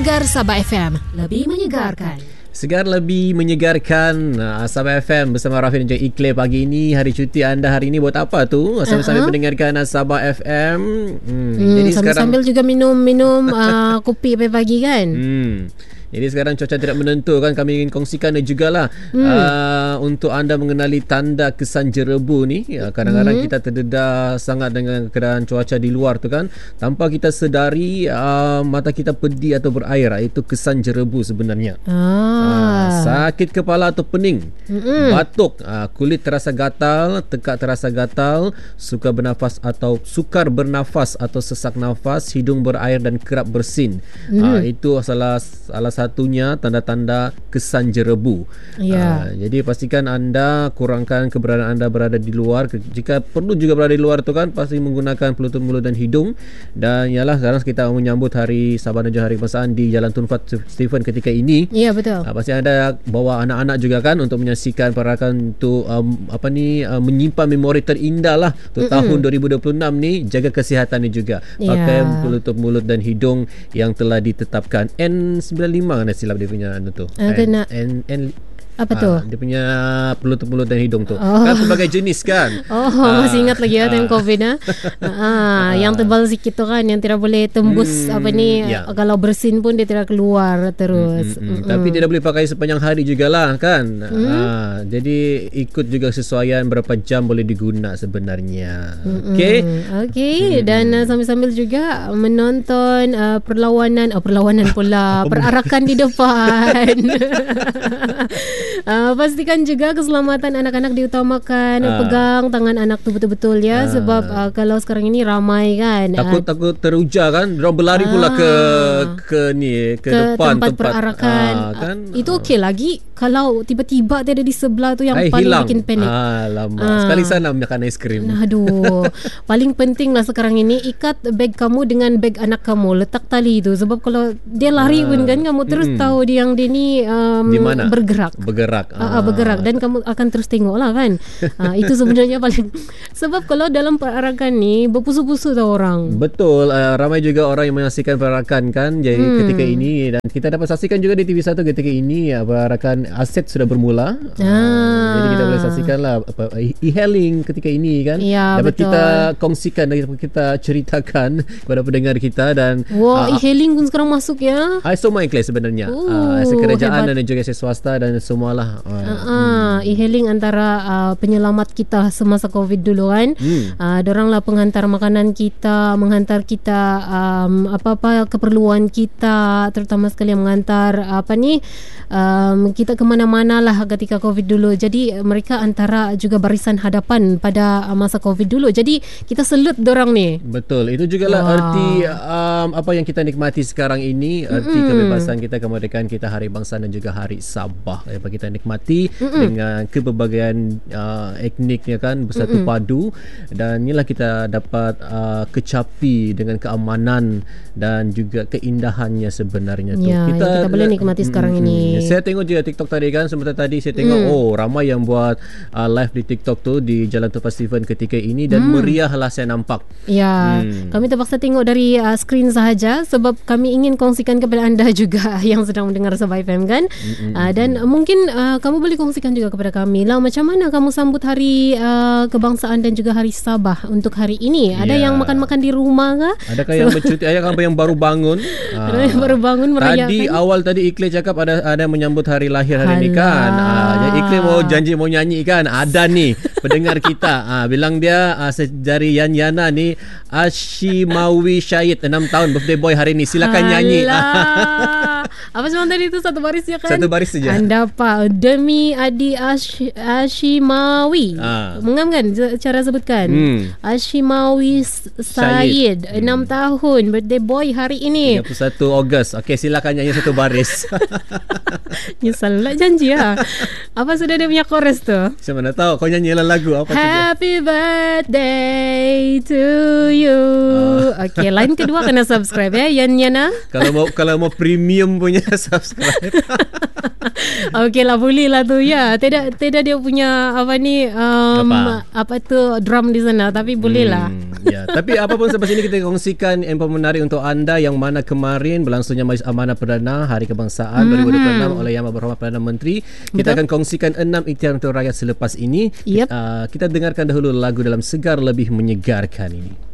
Segar Sabah FM, lebih menyegarkan. Segar lebih menyegarkan. Sabah FM bersama Rafi dan juga Iqlil pagi ini. Hari cuti anda hari ini buat apa tu? Sambil-sambil mendengarkan Sabah FM. Jadi sambil-sambil juga minum kopi pagi kan. Jadi sekarang cuaca tidak menentu kan. Kami ingin kongsikan jugalah untuk anda mengenali tanda kesan jerebu ni. Kadang-kadang kita terdedah sangat dengan keadaan cuaca di luar tu kan. Tanpa kita sedari mata kita pedih atau berair. Itu kesan jerebu sebenarnya. Sakit kepala atau pening, batuk, kulit terasa gatal, tekak terasa gatal, sukar bernafas atau sesak nafas, hidung berair dan kerap bersin. Itu salah satunya tanda-tanda kesan jerebu. Jadi pastikan anda kurangkan keberadaan anda berada di luar. Jika perlu juga berada di luar tu kan, pasti menggunakan penutup mulut dan hidung. Dan ialah sekarang kita menyambut Hari Sabah dan juga Hari Kebangsaan di Jalan Tun Fat Stephen ketika ini. Ya, betul. Pasti anda bawa anak-anak juga kan untuk menyaksikan perarakan untuk menyimpan memori terindah lah untuk tahun 2026 ni. Jaga kesihatan ni juga. Pakai penutup mulut dan hidung yang telah ditetapkan N95 kan silap dia punya tu. Apa tu? Dia punya pelutup mulut dan hidung tu. Kan pelbagai jenis kan. Masih ingat lagi time COVID yang tebal sikit tu kan, yang tidak boleh tembus kalau bersin pun dia tidak keluar terus. Tapi dia dah boleh pakai sepanjang hari jugalah kan. Jadi ikut juga sesuaian berapa jam boleh diguna sebenarnya. Okey. Dan sambil-sambil juga menonton perlawanan pula perarakan di depan. Pastikan juga keselamatan anak-anak diutamakan. Pegang tangan anak tu betul-betul ya. Sebab kalau sekarang ini ramai kan, takut teruja kan. Diorang berlari pula ke depan tempat perarakan kan? Itu okey lagi. Kalau tiba-tiba dia ada di sebelah tu, yang paling hilang. bikin panik. Sekali sana makan aiskrim. Aduh. Paling penting lah sekarang ini, ikat beg kamu dengan beg anak kamu. Letak tali tu. Sebab kalau dia lari pun kan, kamu terus tahu dia ni di mana? Bergerak. Dan kamu akan terus tengok lah kan. Itu sebenarnya paling. Sebab kalau dalam perarakan ni berpusu-pusu tau orang. Betul. Ramai juga orang yang menyaksikan perarakan kan. Jadi ketika ini, dan kita dapat saksikan juga di TV1 ketika ini perarakan aset sudah bermula. Jadi kita boleh saksikan lah e-hailing ketika ini kan. Dapat betul. Kita kongsikan dan kita ceritakan kepada pendengar kita. Dan e-hailing pun sekarang masuk ya. Semua ikhlas sebenarnya. Aset kerajaan dan juga aset swasta dan semualah. E-hailing antara penyelamat kita semasa COVID dulu kan. Dorang lah penghantar makanan kita, menghantar kita apa-apa keperluan kita, terutama sekali menghantar kita ke mana-mana lah ketika COVID dulu. Jadi mereka antara juga barisan hadapan pada masa COVID dulu. Jadi kita salute dorang ni. Betul. Itu jugalah arti apa yang kita nikmati sekarang ini. Arti kebebasan kita, kemerdekaan kita, Hari Kebangsaan dan juga Hari Sabah yang kita nikmati dengan kepelbagaian etniknya kan, bersatu padu. Dan inilah kita dapat kecapi dengan keamanan dan juga keindahannya sebenarnya tu. Kita boleh nikmati sekarang ini. Saya tengok juga TikTok tadi kan, sebentar tadi saya tengok ramai yang buat live di TikTok tu di Jalan Tun Fat Stephen ketika ini, dan meriahlah saya nampak. Kami terpaksa tengok dari skrin sahaja sebab kami ingin kongsikan kepada anda juga yang sedang mendengar Sabah FM kan. Dan mungkin kamu boleh kongsikan juga kepada kami lah, macam mana kamu sambut Hari Kebangsaan dan juga Hari Sabah untuk hari ini. Ada yang makan-makan di rumah kah? Adakah yang bercuti? Ada yang baru bangun? Ada yang baru bangun merayakan. Awal tadi Iqlil cakap ada yang menyambut hari lahir hari ni kan. Iqlil mau janji mau nyanyi kan. Ada ni pendengar kita. Bilang dia dari Yana ni, Ashimawi Syahid 6 tahun birthday boy hari ni. Silakan nyanyi. Apa semua tadi tu satu baris ya kan? Satu baris saja. Anda Pak, demi Adi Ashimawi. Mengam kan cara sebutkan? Ashimawi Syahid 6 tahun birthday boy hari ini. 31 Ogos. Okey, silakan nyanyi satu baris. Nyesal lah janji ya. Apa sudah dia punya chorus tu? Saya mana tahu. Kau nyanyilah lagu apa Happy birthday to you. Okey, line kedua kena subscribe ya Yan Yana. Kalau mau premium punya subscribe. Okey lah, boleh lah tu ya. Tidak dia punya apa tu drum di sana, tapi boleh lah. Ya, tapi apapun sampai sini kita kongsikan info menarik untuk anda yang mana kemarin berlangsungnya Majlis Amanah Perdana Hari Kebangsaan 2026 oleh Yang Berhormat Perdana Menteri. Kita akan kongsikan 6 ikhtiar untuk rakyat selepas ini. Yep. Kita dengarkan dahulu lagu dalam Segar Lebih Menyegarkan ini.